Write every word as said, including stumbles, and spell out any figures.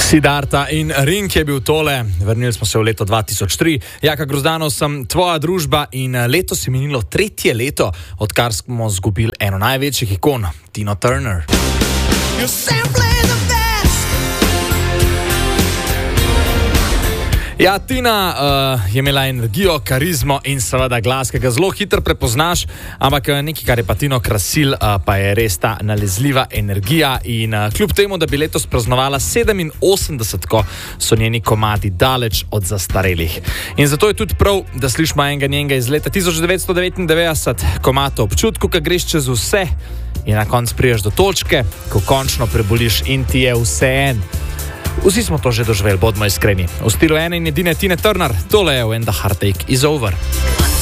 Siddharta in Ring je bil tole, vrnili smo se v leto dva tisoč tri. Jaka Grozdanov sem, tvoja družba, in letos je minilo tretje leto, odkar smo zgubili eno največjih ikon, Tino Turner. Ja, Tina uh, je imela energijo, karizmo in seveda glas, ki ga zelo hitro prepoznaš, ampak nekaj, kar je pa Tino krasil, uh, pa je res ta nalezljiva energija in uh, kljub temu, da bi letos praznovala sedeminosemdesetko, so njeni komadi daleč od zastarelih. In zato je tudi prav, da slišimo enega njenega iz leta tisoč devetsto devetindevetdeset, komad o občutku, ko greš čez vse in na koncu priješ do točke, ko končno preboliš in ti je vseeno. Vsi smo to že doživeli, bodimo iskreni. V stilu ene in edine Tine Turner, tole je When the Heartache is Over.